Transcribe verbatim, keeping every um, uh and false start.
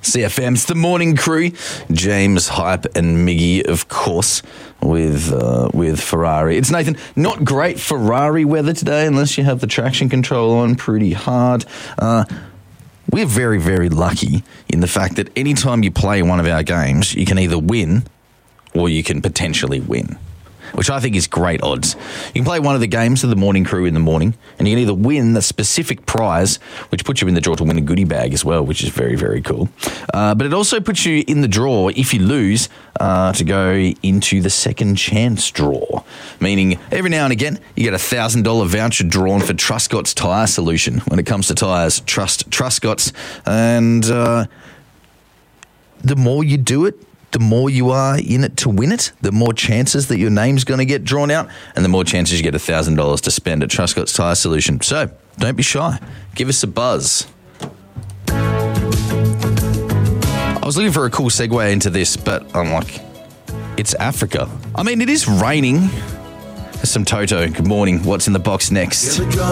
C F M, it's the morning crew. James, Hype and Miggy, of course, with uh, with Ferrari. It's Nathan. Not great Ferrari weather today unless you have the traction control on pretty hard. Uh, we're very, very lucky in the fact that anytime you play one of our games, you can either win or you can potentially win, which I think is great odds. You can play one of the games of the morning crew in the morning, and you can either win the specific prize, which puts you in the draw to win a goodie bag as well, which is very, very cool. Uh, but it also puts you in the draw, if you lose, uh, to go into the second chance draw, meaning every now and again you get a one thousand dollars voucher drawn for Truscott's Tyre Solution. When it comes to tyres, trust Truscott's. And uh, the more you do it, the more you are in it to win it, the more chances that your name's going to get drawn out, and the more chances you get one thousand dollars to spend at Truscott's Tyre Solution. So, don't be shy. Give us a buzz. I was looking for a cool segue into this, but I'm like, it's Africa. I mean, it is raining. There's some Toto. Good morning. What's in the box next?